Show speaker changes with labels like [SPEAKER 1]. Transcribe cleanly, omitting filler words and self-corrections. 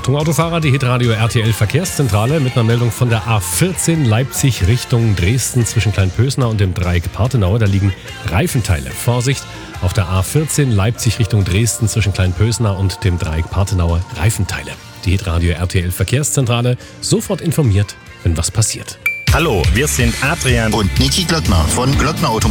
[SPEAKER 1] Achtung Autofahrer, die Hitradio RTL Verkehrszentrale mit einer Meldung von der A14 Leipzig Richtung Dresden zwischen Kleinpösna und dem Dreieck Partenau. Da liegen Reifenteile. Vorsicht, auf der A14 Leipzig Richtung Dresden zwischen Kleinpösna und dem Dreieck Partenau Reifenteile. Die Hitradio RTL Verkehrszentrale, sofort informiert, wenn was passiert.
[SPEAKER 2] Hallo, wir sind Adrian
[SPEAKER 3] und Niki Glöckner von Glöckner Automobil.